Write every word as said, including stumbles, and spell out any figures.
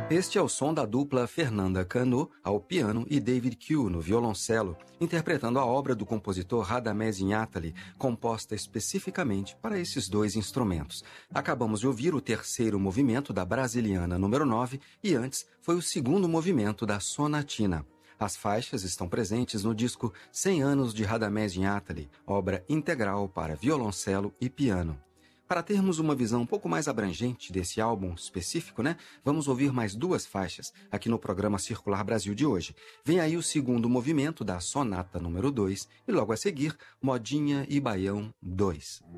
Este é o som da dupla Fernanda Cano ao piano e David Kuehl no violoncelo, interpretando a obra do compositor Radamés Inhatali, composta especificamente para esses dois instrumentos. Acabamos de ouvir o terceiro movimento da Brasiliana número nove e antes foi o segundo movimento da Sonatina. As faixas estão presentes no disco cem anos de Radamés Inhatali, obra integral para violoncelo e piano. Para termos uma visão um pouco mais abrangente desse álbum específico, né, vamos ouvir mais duas faixas aqui no programa Circular Brasil de hoje. Vem aí o segundo movimento da Sonata número dois e logo a seguir, Modinha e Baião dois.